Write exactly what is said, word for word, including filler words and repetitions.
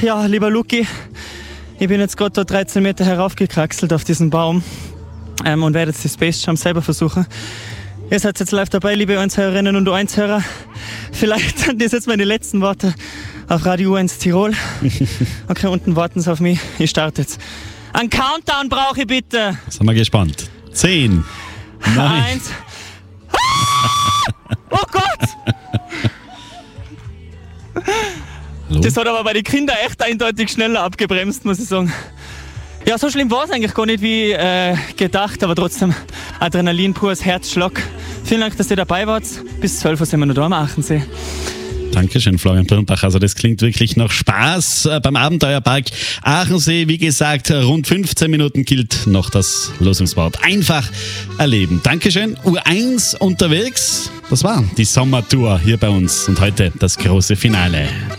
ja, lieber Luki, ich bin jetzt gerade da dreizehn Meter heraufgekraxelt auf diesen Baum ähm, und werde jetzt die Space Jump selber versuchen. Ihr seid jetzt live dabei, liebe Eins-Hörerinnen und Eins-Hörer. Vielleicht sind das jetzt meine letzten Worte auf Radio U eins Tirol. Okay, unten warten Sie auf mich. Ich starte jetzt. Ein Countdown brauche ich bitte. Sind wir gespannt. Zehn. Neun. Eins. Oh Gott! Hallo? Das hat aber bei den Kindern echt eindeutig schneller abgebremst, muss ich sagen. Ja, so schlimm war es eigentlich gar nicht wie äh, gedacht, aber trotzdem Adrenalin, pures Herzschlag. Vielen Dank, dass ihr dabei wart. Bis zwölf Uhr sind wir noch da am Aachensee. Dankeschön, Florian Birnbach. Also das klingt wirklich nach Spaß äh, beim Abenteuerpark Aachensee. Wie gesagt, rund fünfzehn Minuten gilt noch das Losungswort. Einfach erleben. Dankeschön. U eins unterwegs. Das war die Sommertour hier bei uns und heute das große Finale.